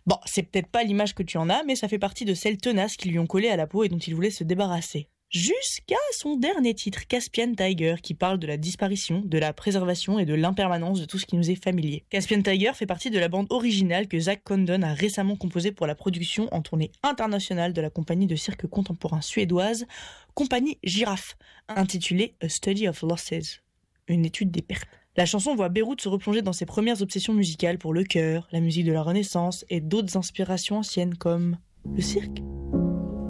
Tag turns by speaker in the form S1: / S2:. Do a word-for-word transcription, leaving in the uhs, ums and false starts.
S1: Bon, c'est peut-être pas l'image que tu en as, mais ça fait partie de celles tenaces qui lui ont collé à la peau et dont il voulait se débarrasser. Jusqu'à son dernier titre, Caspian Tiger, qui parle de la disparition, de la préservation et de l'impermanence de tout ce qui nous est familier. Caspian Tiger fait partie de la bande originale que Zach Condon a récemment composée pour la production en tournée internationale de la compagnie de cirque contemporain suédoise, Compagnie Girafe, intitulée A Study of Losses, une étude des pertes. La chanson voit Beyrouth se replonger dans ses premières obsessions musicales pour le chœur, la musique de la Renaissance et d'autres inspirations anciennes comme le cirque.